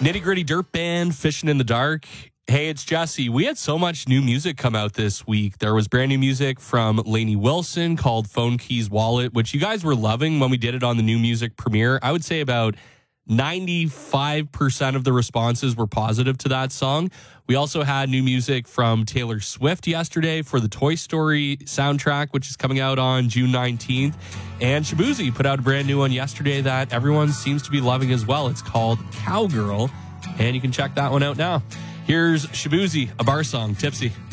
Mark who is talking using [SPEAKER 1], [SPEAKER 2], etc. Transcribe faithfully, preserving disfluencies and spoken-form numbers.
[SPEAKER 1] Nitty Gritty Dirt Band, Fishing in the Dark. Hey, it's Jesse. We had so much new music come out this week. There was brand new music from Lainey Wilson called Phone Keys Wallet, which you guys were loving when we did it on the new music premiere. I would say about ninety-five percent of the responses were positive to that song. We also had new music from Taylor Swift yesterday for the Toy Story soundtrack, which is coming out on June nineteenth. And Shabuzi put out a brand new one yesterday that everyone seems to be loving as well. It's called Cowgirl, and you can check that one out now. Here's Shabuzi, a bar song, Tipsy.